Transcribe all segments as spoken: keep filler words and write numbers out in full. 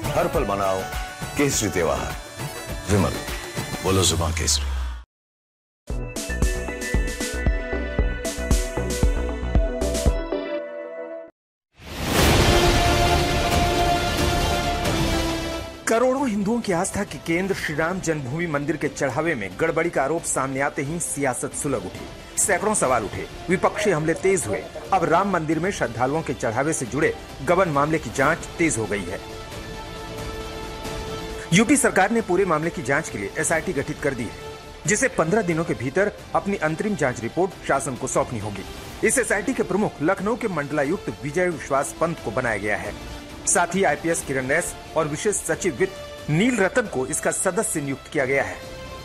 हर पल मनाओ केसरी त्योहार। विमल, बोलो जुबान केसरी। करोड़ों हिंदुओं की आस्था के केंद्र श्री राम जन्मभूमि मंदिर के चढ़ावे में गड़बड़ी का आरोप सामने आते ही सियासत सुलग उठी। सैकड़ों सवाल उठे, विपक्षी हमले तेज हुए। अब राम मंदिर में श्रद्धालुओं के चढ़ावे से जुड़े गबन मामले की जांच तेज हो गई है। यूपी सरकार ने पूरे मामले की जांच के लिए एसआईटी गठित कर दी है, जिसे पंद्रह दिनों के भीतर अपनी अंतरिम जांच रिपोर्ट शासन को सौंपनी होगी। इस एसआईटी के प्रमुख लखनऊ के मंडलायुक्त विजय विश्वास पंत को बनाया गया है। साथ ही आईपीएस किरण एस और विशेष सचिव वित्त नील रतन को इसका सदस्य नियुक्त किया गया है।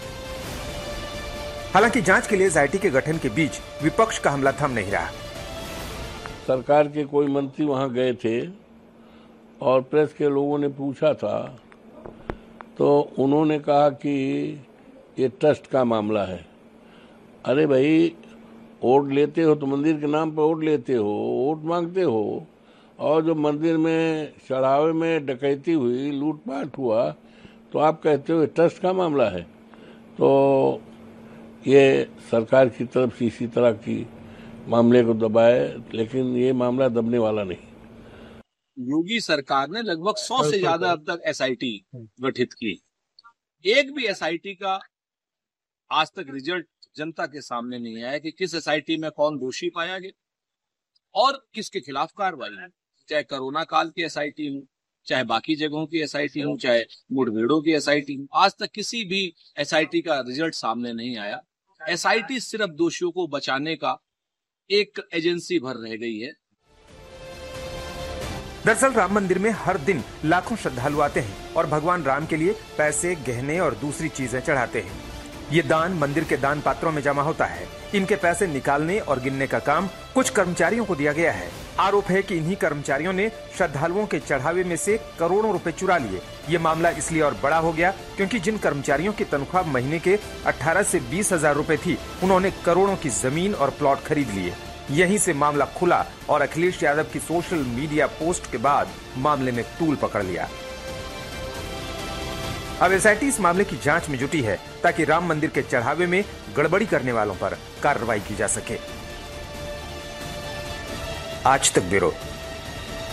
हालांकि जांच के लिए एसआईटी के गठन के बीच विपक्ष का हमला थम नहीं रहा। सरकार के कोई मंत्री वहां गए थे और प्रेस के लोगों ने पूछा था, तो उन्होंने कहा कि ये ट्रस्ट का मामला है। अरे भाई, वोट लेते हो तो मंदिर के नाम पर वोट लेते हो, वोट मांगते हो, और जो मंदिर में चढ़ावे में डकैती हुई, लूटपाट हुआ, तो आप कहते हो ट्रस्ट का मामला है। तो ये सरकार की तरफ से इसी तरह की मामले को दबाए, लेकिन ये मामला दबने वाला नहीं। योगी सरकार ने लगभग सौ से ज्यादा अब तक एसआईटी गठित की। एक भी एसआईटी का आज तक रिजल्ट जनता के सामने नहीं आया कि किस एसआईटी में कौन दोषी पाया गया और किसके खिलाफ कार्रवाई। चाहे कोरोना काल की एसआईटी हो, चाहे बाकी जगहों की एसआईटी हो, चाहे मुठभेड़ों की एसआईटी हो, आज तक किसी भी एसआईटी का रिजल्ट सामने नहीं आया। एसआईटी सिर्फ दोषियों को बचाने का एक एजेंसी भर रह गई है। दरअसल राम मंदिर में हर दिन लाखों श्रद्धालु आते हैं और भगवान राम के लिए पैसे, गहने और दूसरी चीजें चढ़ाते हैं। ये दान मंदिर के दान पात्रों में जमा होता है। इनके पैसे निकालने और गिनने का काम कुछ कर्मचारियों को दिया गया है। आरोप है कि इन्हीं कर्मचारियों ने श्रद्धालुओं के चढ़ावे में से करोड़ों रुपए चुरा लिए। ये मामला इसलिए और बड़ा हो गया क्योंकि जिन कर्मचारियों की तनख्वाह महीने के अठारह से बीस हजार रूपए थी, उन्होंने करोड़ों की जमीन और प्लॉट खरीद लिए। यहीं से मामला खुला और अखिलेश यादव की सोशल मीडिया पोस्ट के बाद मामले में तूल पकड़ लिया। अब एसआईटी इस मामले की जांच में जुटी है ताकि राम मंदिर के चढ़ावे में गड़बड़ी करने वालों पर कार्रवाई की जा सके। आज तक ब्यूरो।